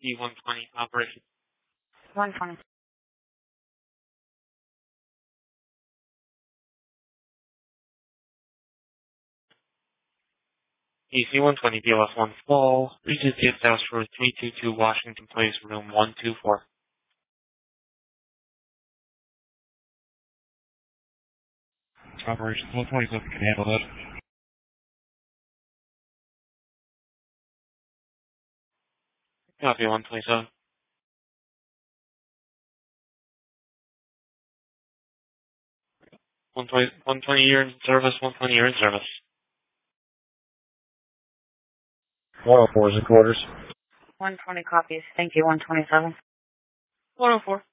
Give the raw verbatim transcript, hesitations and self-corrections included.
C one twenty operation. one twenty. E C one twenty B L S one Fall, reaches guest house for three two two Washington Place, room one two four. Operations one twenty-seven can handle that. Copy one twenty-seven. one twenty, one twenty year in service, one twenty year in service. one oh four is in quarters. one twenty copies. Thank you, one twenty-seven. one oh four.